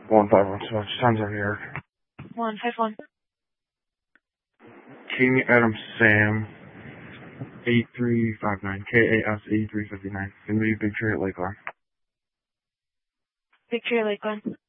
151, so time's over here. 151. King Adam Sam, 8359, KAS 8359. Gonna be Big Tree at Lakeline. Victoria Lakeline.